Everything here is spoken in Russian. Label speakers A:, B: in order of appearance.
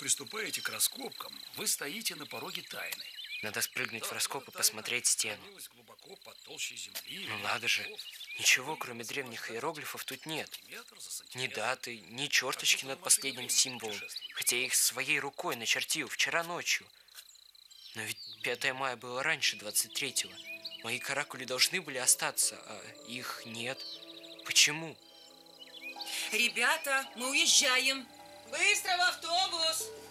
A: приступаете к раскопкам, вы стоите на пороге тайны.
B: Надо спрыгнуть в раскоп и посмотреть стену.
A: Глубоко под толщей земли.
B: Ну надо же, ничего кроме древних иероглифов тут нет. Ни даты, ни черточки над последним символом, хотя я их своей рукой начертил вчера ночью. Но ведь 5 мая было раньше 23-го. Мои каракули должны были остаться, а их нет. Почему?
C: Ребята, мы уезжаем.
D: Быстро в автобус!